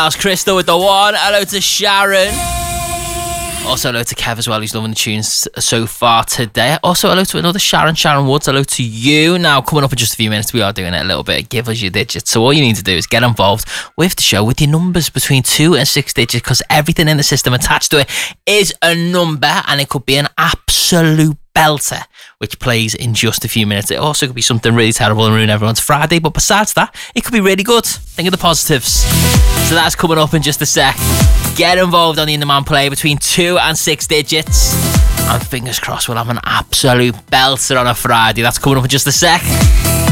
house. Crystal with the one. Hello to Sharon. Also hello to Kev as well, who's loving the tunes so far today. Also hello to another Sharon Woods. Hello to you. Now, coming up in just a few minutes, we are doing it a little bit. Give us your digits. So all you need to do is get involved with the show with your numbers between 2 and 6 digits, because everything in the system attached to it is a number, and it could be an absolute belter, which plays in just a few minutes. It also could be something really terrible and ruin everyone's Friday, but besides that, it could be really good. Think of the positives. So that's coming up in just a sec. Get involved on the In The Man play between 2 and 6 digits, and fingers crossed we'll have an absolute belter on a Friday. That's coming up in just a sec.